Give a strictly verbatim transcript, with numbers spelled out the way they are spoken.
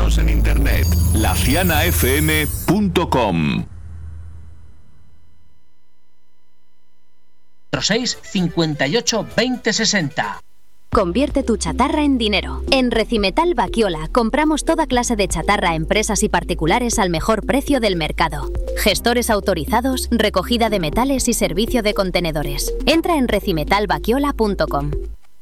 Síguenos en internet, la ciana f m punto com. seis cincuenta y ocho veinte sesenta. Convierte tu chatarra en dinero. En Recimetal Baquiola compramos toda clase de chatarra a empresas y particulares al mejor precio del mercado. Gestores autorizados, recogida de metales y servicio de contenedores. Entra en recimetal baquiola punto com.